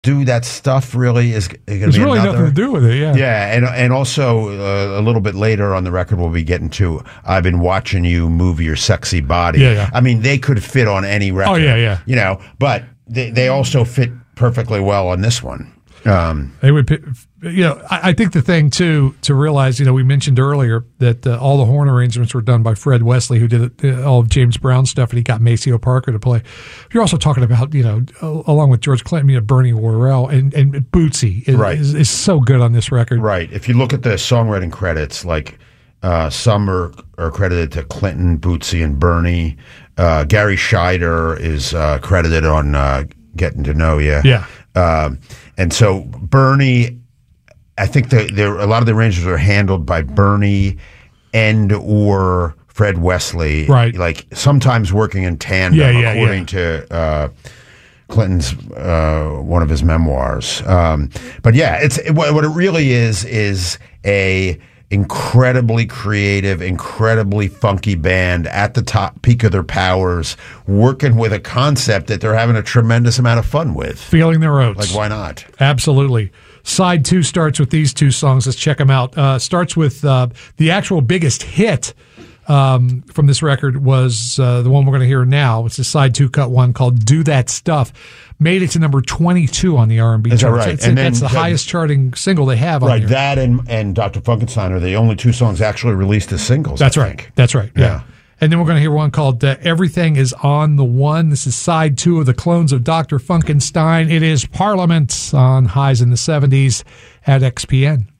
Do That Stuff really is going to be There's really nothing to do with it, yeah. Yeah, and also a little bit later on the record we'll be getting to I've Been Watching You Move Your Sexy Body. Yeah. I mean, they could fit on any record. Oh, yeah. You know, but they also fit perfectly well on this one. They would, you know, I think the thing too to realize, you know, we mentioned earlier that all the horn arrangements were done by Fred Wesley, who did all of James Brown stuff, and he got Maceo Parker to play. You're also talking about, you know, along with George Clinton, you know, Bernie Worrell and Bootsy is so good on this record. Right. If you look at the songwriting credits, like some are credited to Clinton, Bootsy, and Bernie. Gary Scheider is credited on Getting to Know You. Yeah. And so Bernie, I think a lot of the arrangements are handled by Bernie and or Fred Wesley. Right. Like sometimes working in tandem, according to Clinton's one of his memoirs. But yeah, what it really is a incredibly creative, incredibly funky band at the top peak of their powers, working with a concept that they're having a tremendous amount of fun with. Feeling their oats. Like, why not? Absolutely. Side 2 starts with these two songs. Let's check them out. Starts with the actual biggest hit from this record was the one we're going to hear now. It's a side 2 cut one called Do That Stuff. Made it to number 22 on the R&B charts. Right? That's the highest charting single they have on right, here. That and Dr. Funkenstein are the only two songs actually released as singles. That's right. That's right. Yeah. And then we're going to hear one called Everything Is on the One. This is side 2 of the Clones of Dr. Funkenstein. It is Parliament on Highs in the 70s at XPN.